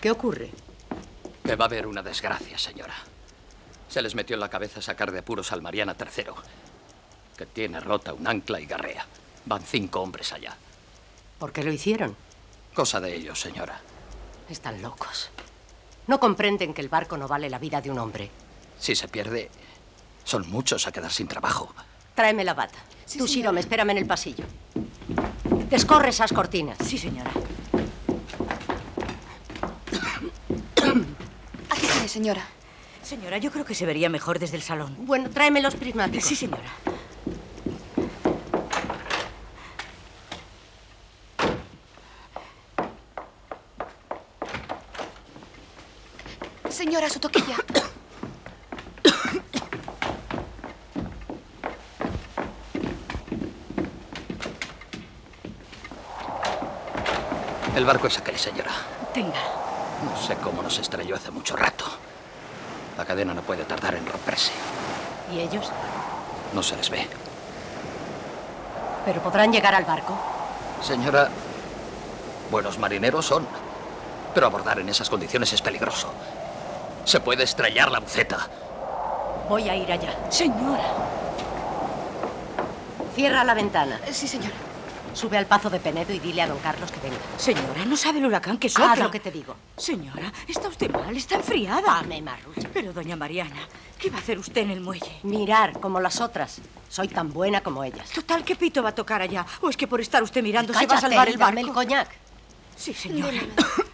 ¿Qué ocurre? Que va a haber una desgracia, señora. Se les metió en la cabeza sacar de apuros al Mariana III, que tiene rota un ancla y garrea. Van 5 hombres allá. ¿Por qué lo hicieron? Cosa de ellos, señora. Están locos. No comprenden que el barco no vale la vida de un hombre. Si se pierde, son muchos a quedar sin trabajo. Tráeme la bata. Sí, Tú, señora. Shirome, espérame en el pasillo. Descorre esas cortinas. Sí, señora. Aquí tiene, señora. Señora, yo creo que se vería mejor desde el salón. Bueno, tráeme los prismáticos. Sí, señora. Señora, su toquilla. El barco es aquel, señora. Tenga. No sé cómo nos estrelló hace mucho rato. La cadena no puede tardar en romperse. ¿Y ellos? No se les ve. ¿Pero podrán llegar al barco? Señora, buenos marineros son, pero abordar en esas condiciones es peligroso. Se puede estrellar la buceta. Voy a ir allá. Señora. Cierra la ventana. Sí, señora. Sube al Pazo de Penedo y dile a don Carlos que venga. Señora, no sabe el huracán que sopla. Haz lo que te digo. Señora, está usted mal, está enfriada. Dame, Marrucha. Pero, doña Mariana, ¿qué va a hacer usted en el muelle? Mirar como las otras. Soy tan buena como ellas. Total, ¿qué pito va a tocar allá? ¿O es que por estar usted mirando se va a Cállate salvar el y barco? dame el coñac. Sí, señora. Déjame.